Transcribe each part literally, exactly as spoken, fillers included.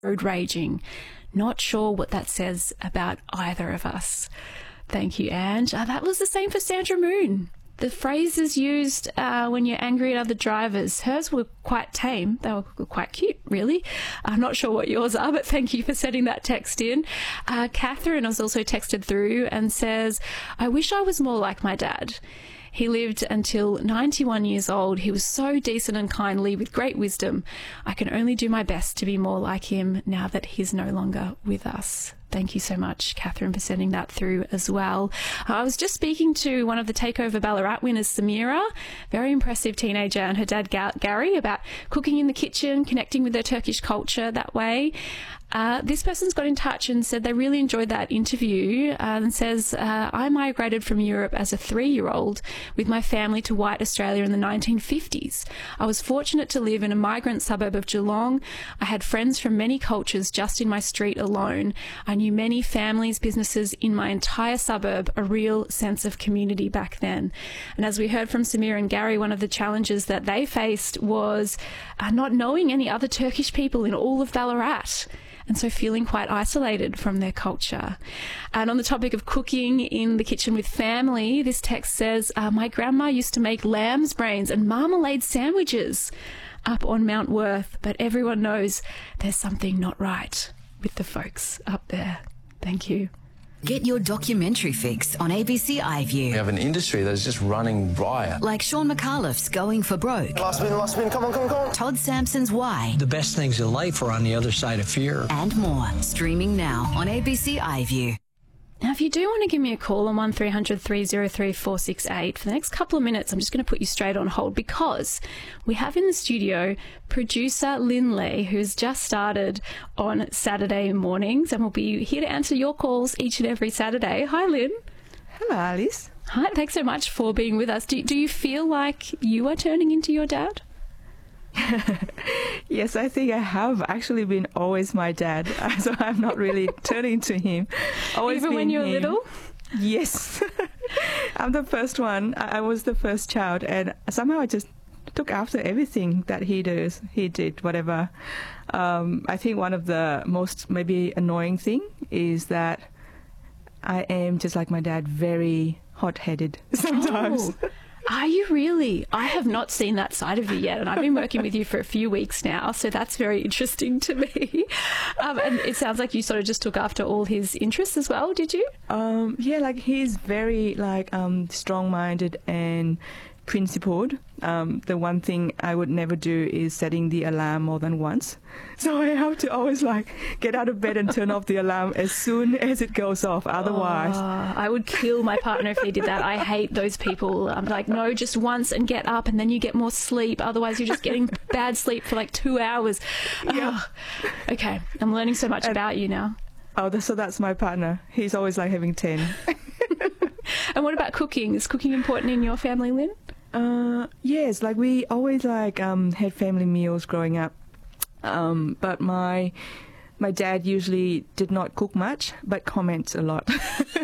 road raging. Not sure what that says about either of us. Thank you, Ange. Uh, that was the same for Sandra Moon. The phrases used uh, when you're angry at other drivers, hers were quite tame. They were quite cute, really. I'm not sure what yours are, but thank you for sending that text in. Uh, Catherine has also texted through and says, I wish I was more like my dad. He lived until ninety-one years old. He was so decent and kindly with great wisdom. I can only do my best to be more like him now that he's no longer with us. Thank you so much, Catherine, for sending that through as well. I was just speaking to one of the Takeover Ballarat winners, Samira, very impressive teenager, and her dad, Gary, about cooking in the kitchen, connecting with their Turkish culture that way. Uh, this person's got in touch and said they really enjoyed that interview, uh, and says, uh, I migrated from Europe as a three-year-old with my family to white Australia in the nineteen fifties. I was fortunate to live in a migrant suburb of Geelong. I had friends from many cultures just in my street alone. I knew many families, businesses in my entire suburb, a real sense of community back then. And as we heard from Samir and Gary, one of the challenges that they faced was uh, not knowing any other Turkish people in all of Ballarat, and so feeling quite isolated from their culture. And on the topic of cooking in the kitchen with family, this text says, uh, my grandma used to make lamb's brains and marmalade sandwiches up on Mount Worth, but everyone knows there's something not right with the folks up there. Thank you. Get your documentary fix on A B C iView. We have an industry that's just running riot. Like Sean McAuliffe's Going for Broke. Last minute, last minute, come on, come on, come on. Todd Sampson's Why. The best things in life are on the other side of fear. And more. Streaming now on A B C iView. Now, if you do want to give me a call on one three hundred, three oh three, four six eight, for the next couple of minutes, I'm just going to put you straight on hold because we have in the studio producer Lynn Lee, who's just started on Saturday mornings and will be here to answer your calls each and every Saturday. Hi, Lynn. Hello, Alice. Hi, thanks so much for being with us. Do, do you feel like you are turning into your dad? Yes, I think I have actually been always my dad, so I'm not really turning to him. Always Even when you're him. little? Yes. I'm the first one. I was the first child, and somehow I just took after everything that he does. He did whatever. Um, I think one of the most maybe annoying thing is that I am just like my dad, very hot-headed sometimes. Oh. Are you really? I have not seen that side of you yet, and I've been working with you for a few weeks now, so that's very interesting to me. Um, and it sounds like you sort of just took after all his interests as well, did you? Um, yeah, like he's very like um, strong-minded and principled. Um, the one thing I would never do is setting the alarm more than once. So I have to always like get out of bed and turn off the alarm as soon as it goes off. Otherwise, oh, I would kill my partner if he did that. I hate those people. I'm like, no, just once and get up, and then you get more sleep. Otherwise, you're just getting bad sleep for like two hours. Yeah. Oh, okay, I'm learning so much and, about you now. Oh, so that's my partner. He's always like having ten. And what about cooking? Is cooking important in your family, Lynn? Uh, yes, like we always like um, had family meals growing up, um, but my my dad usually did not cook much, but comments a lot.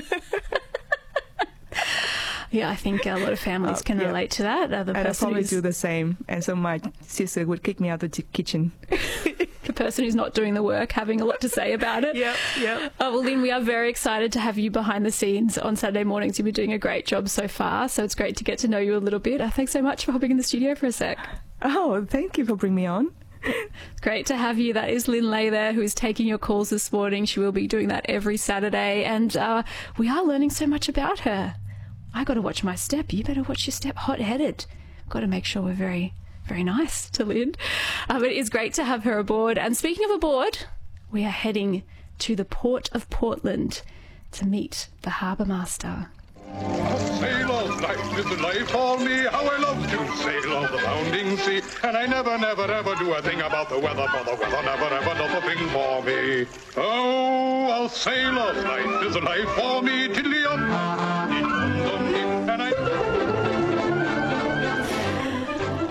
Yeah, I think a lot of families uh, can yeah. relate to that. Uh, the and I person probably who's, do the same, and so my sister would kick me out of the kitchen. The person who's not doing the work, having a lot to say about it. Yeah, yeah. Oh, well, Lynn, we are very excited to have you behind the scenes on Saturday mornings. You've been doing a great job so far, so it's great to get to know you a little bit. Uh, thanks so much for hopping in the studio for a sec. Oh, thank you for bringing me on. It's great to have you. That is Lynn Lay there, who is taking your calls this morning. She will be doing that every Saturday, and uh, we are learning so much about her. I got to watch my step. You better watch your step. Hot-headed. Got to make sure we're very... very nice to Lynn. Um, it is great to have her aboard. And speaking of aboard, we are heading to the Port of Portland to meet the Harbour Master. A sailor's life is a life for me. How I love to sail on the bounding sea. And I never, never, ever do a thing about the weather, for the weather never, ever does a thing for me. Oh, a sailor's life is a life for me. Tiddly-um, and I...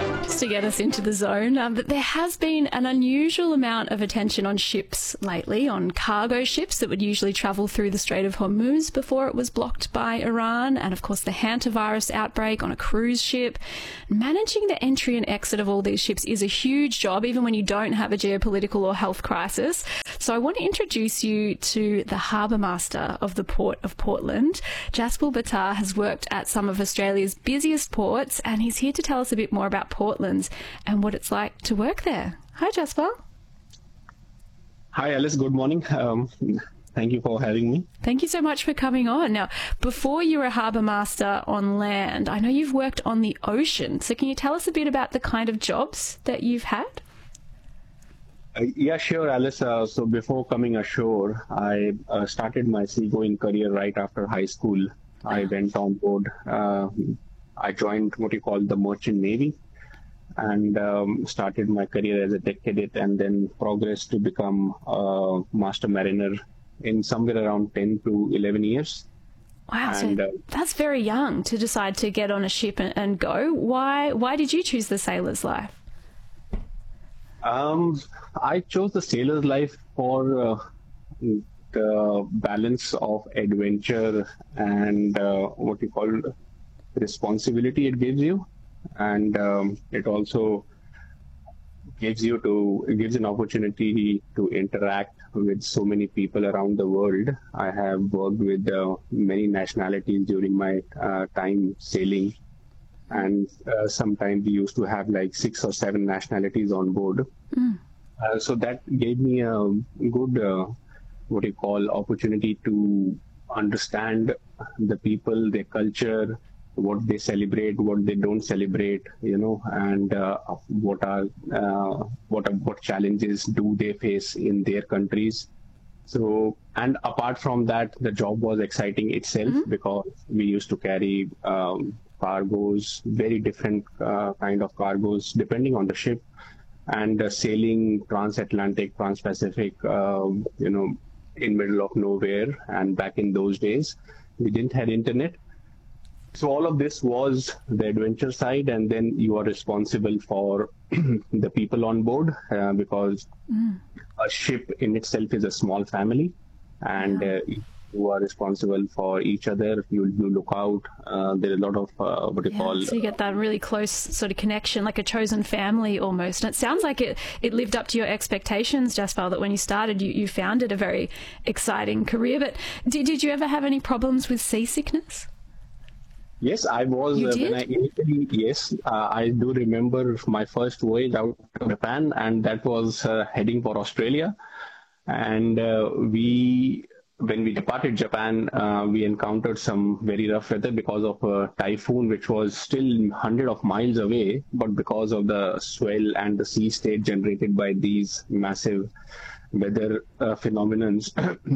to get us into the zone. Um, but there has been an unusual amount of attention on ships lately, on cargo ships that would usually travel through the Strait of Hormuz before it was blocked by Iran, and of course the hantavirus outbreak on a cruise ship. Managing the entry and exit of all these ships is a huge job, even when you don't have a geopolitical or health crisis. So I want to introduce you to the Harbour Master of the Port of Portland. Jaspal Buttar has worked at some of Australia's busiest ports, and he's here to tell us a bit more about Portland's and what it's like to work there. Hi, Jaspal. Hi, Alice. Good morning. Um, thank you for having me. Thank you so much for coming on. Now, before you were a harbour master on land, I know you've worked on the ocean. So can you tell us a bit about the kind of jobs that you've had? Uh, yeah, sure, Alice. Uh, so before coming ashore, I uh, started my seagoing career right after high school. I went on board. Uh, I joined what you call the Merchant Navy and um, started my career as a deck cadet, and then progressed to become a master mariner in somewhere around ten to eleven years. Wow, and, so uh, that's very young to decide to get on a ship and, and go. Why, why did you choose the sailor's life? Um, I chose the sailor's life for uh, the balance of adventure and uh, what you call responsibility it gives you, and um, it also gives you to it gives an opportunity to interact with so many people around the world. I have worked with uh, many nationalities during my uh, time sailing, and uh, sometimes we used to have like six or seven nationalities on board. Mm. Uh, so that gave me a good uh, what you call opportunity to understand the people, their culture, what they celebrate, what they don't celebrate, you know, and uh, what are uh, what are, what challenges do they face in their countries. So, and apart from that, the job was exciting itself, mm-hmm. because we used to carry um, cargoes, very different uh, kind of cargoes depending on the ship, and uh, sailing transatlantic, trans-Pacific, uh, you know, in middle of nowhere. And back in those days, we didn't have internet. So all of this was the adventure side, and then you are responsible for the people on board, uh, because mm. a ship in itself is a small family, and yeah. uh, you are responsible for each other. You, you look out. Uh, there are a lot of uh, what you yeah, call. So you get that really close sort of connection, like a chosen family almost. And it sounds like it, it lived up to your expectations, Jaspal, that when you started, you, you found it a very exciting career. But did, did you ever have any problems with seasickness? Yes, I was, uh, when I initially, yes, uh, I do remember my first voyage out of Japan, and that was uh, heading for Australia. And uh, we, when we departed Japan, uh, we encountered some very rough weather because of a typhoon, which was still hundreds of miles away, but because of the swell and the sea state generated by these massive weather uh, phenomenons,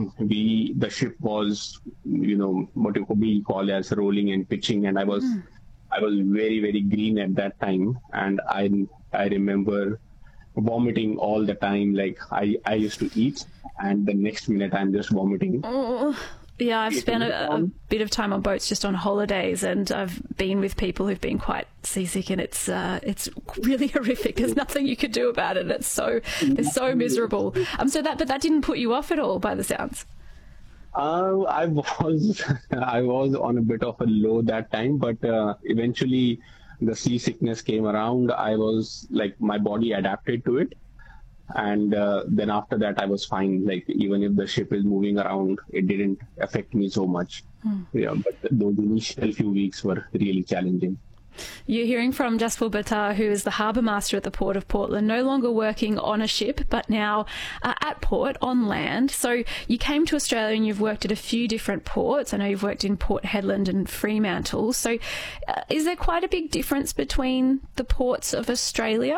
we the ship was, you know, what we call as rolling and pitching, and I was mm. I was very very green at that time, and I I remember vomiting all the time. Like I I used to eat, and the next minute I'm just vomiting. Oh. Yeah, I've spent a, a bit of time on boats just on holidays, and I've been with people who've been quite seasick, and it's uh, it's really horrific. There's nothing you could do about it. It's so it's so miserable. Um, so that but that didn't put you off at all, by the sounds. Uh, I was I was on a bit of a low that time, but uh, eventually the seasickness came around. I was like, my body adapted to it. And uh, then after that, I was fine. Like, even if the ship is moving around, it didn't affect me so much. Hmm. Yeah, but those initial few weeks were really challenging. You're hearing from Jaspal Buttar, who is the harbour master at the Port of Portland, no longer working on a ship, but now uh, at port, on land. So you came to Australia and you've worked at a few different ports. I know you've worked in Port Hedland and Fremantle. So uh, is there quite a big difference between the ports of Australia?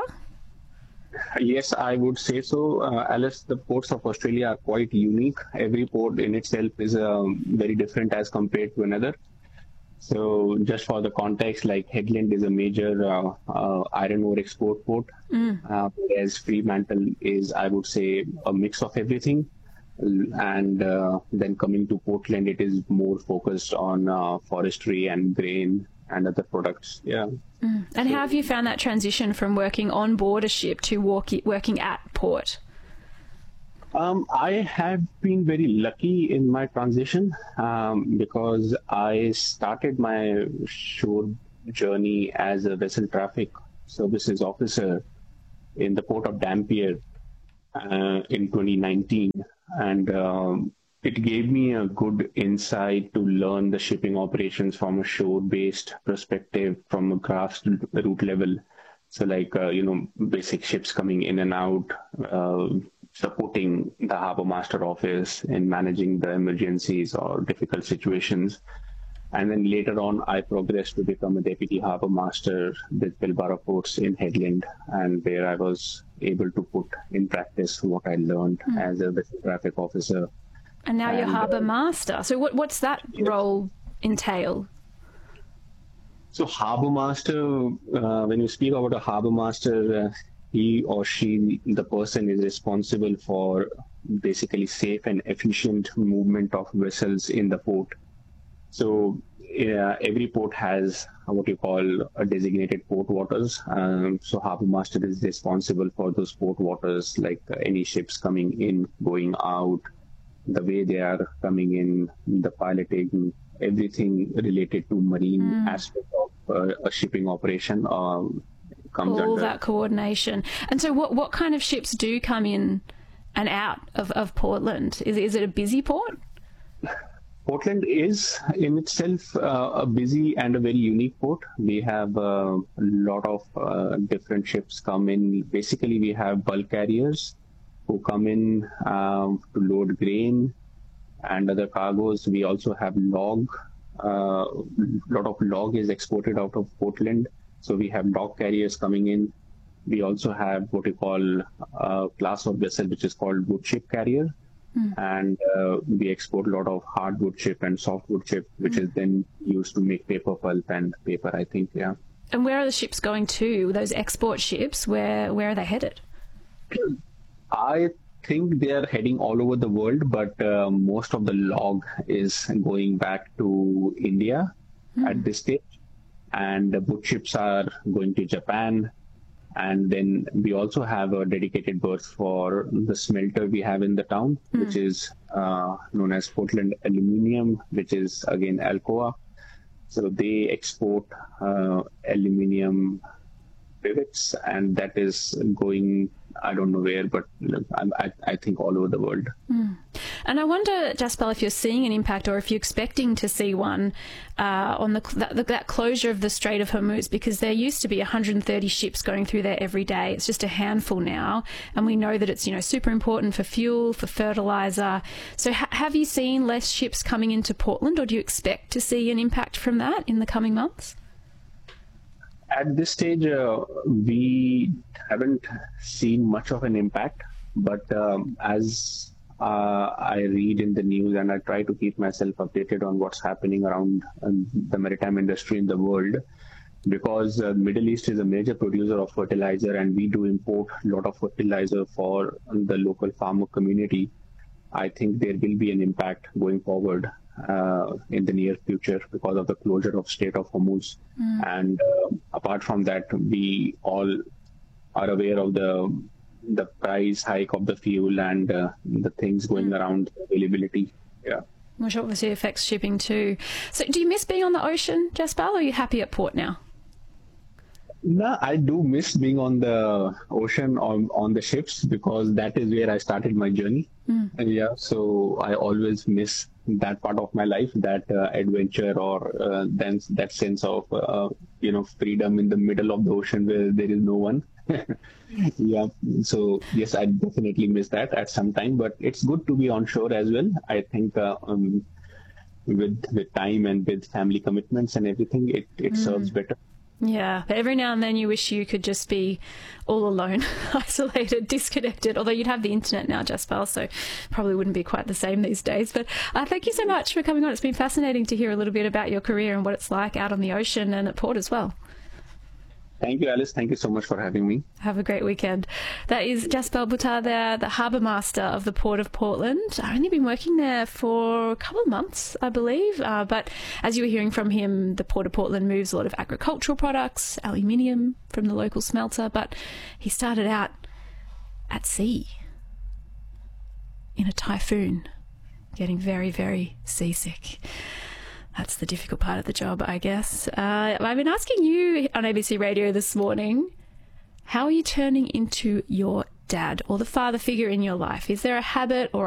Yes, I would say so. Uh, Alice, the ports of Australia are quite unique. Every port in itself is um, very different as compared to another. So just for the context, like Hedland is a major uh, uh, iron ore export port, mm. uh, whereas Fremantle is, I would say, a mix of everything. And uh, then coming to Portland, it is more focused on uh, forestry and grain and other products. Yeah. Mm. And so, how have you found that transition from working on board a ship to walk, working at port? Um, I have been very lucky in my transition um, because I started my shore journey as a vessel traffic services officer in the port of Dampier uh, in twenty nineteen. And um, it gave me a good insight to learn the shipping operations from a shore-based perspective, from a grassroots level. So like, uh, you know, basic ships coming in and out, uh, supporting the Harbour Master Office in managing the emergencies or difficult situations. And then later on, I progressed to become a Deputy Harbour Master with Pilbara Ports in Headland, and where I was able to put in practice what I learned mm. as a vessel traffic officer. And now and, you're Harbour uh, Master. So what, what's that yes. role entail? So Harbour Master, uh, when you speak about a Harbour Master, uh, he or she, the person is responsible for basically safe and efficient movement of vessels in the port. So uh, every port has what you call a designated port waters. Um, so Harbour Master is responsible for those port waters, like uh, any ships coming in, going out, the way they are coming in, the piloting, everything related to marine mm. aspect of uh, a shipping operation. Um, comes all under that coordination. And so what what kind of ships do come in and out of, of Portland? Is, is it a busy port? Portland is in itself uh, a busy and a very unique port. We have uh, a lot of uh, different ships come in. Basically, we have bulk carriers who come in um, to load grain and other cargoes. We also have log. A uh, lot of log is exported out of Portland. So we have log carriers coming in. We also have what we call a class of vessel, which is called wood chip carrier. Mm. And uh, we export a lot of hardwood chip and softwood chip, which mm. is then used to make paper pulp and paper, I think, yeah. And where are the ships going to, those export ships? Where where are they headed? I think they are heading all over the world, but uh, most of the log is going back to India mm. at this stage. And the wood chips are going to Japan. And then we also have a dedicated berth for the smelter we have in the town, mm. which is uh, known as Portland Aluminium, which is again Alcoa. So they export uh, aluminium rivets, and that is going, I don't know where, but I, I think all over the world. Mm. And I wonder, Jaspal, if you're seeing an impact or if you're expecting to see one uh, on the that, that closure of the Strait of Hormuz, because there used to be one hundred thirty ships going through there every day. It's just a handful now, and we know that it's, you know, super important for fuel, for fertilizer. So ha- have you seen less ships coming into Portland, or do you expect to see an impact from that in the coming months? At this stage, uh, we haven't seen much of an impact, but um, as uh, I read in the news and I try to keep myself updated on what's happening around uh, the maritime industry in the world, because uh, Middle East is a major producer of fertilizer and we do import a lot of fertilizer for the local farmer community, I think there will be an impact going forward. Uh, in the near future because of the closure of Strait of Hormuz. Mm. And uh, apart from that, we all are aware of the the price hike of the fuel and uh, the things going mm. around availability. Yeah. Which obviously affects shipping too. So do you miss being on the ocean, Jaspal, or are you happy at port now? No, I do miss being on the ocean, on, on the ships, because that is where I started my journey. Mm. And yeah, so I always miss that part of my life, that uh, adventure or uh, then that sense of, uh, you know, freedom in the middle of the ocean where there is no one. Yeah, so yes, I definitely miss that at some time, but it's good to be on shore as well. I think uh, um, with, with time and with family commitments and everything, it, it mm. serves better. Yeah, but every now and then you wish you could just be all alone, isolated, disconnected, although you'd have the internet now, Jaspal, so probably wouldn't be quite the same these days. But uh, thank you so much for coming on. It's been fascinating to hear a little bit about your career and what it's like out on the ocean and at port as well. Thank you, Alice. Thank you so much for having me. Have a great weekend. That is Jaspal Buttar there, the Harbour Master of the Port of Portland. I've only been working there for a couple of months, I believe. Uh, but as you were hearing from him, the Port of Portland moves a lot of agricultural products, aluminium from the local smelter. But he started out at sea in a typhoon, getting very, very seasick. That's the difficult part of the job, I guess. Uh, I've been asking you on A B C Radio this morning, how are you turning into your dad or the father figure in your life? Is there a habit or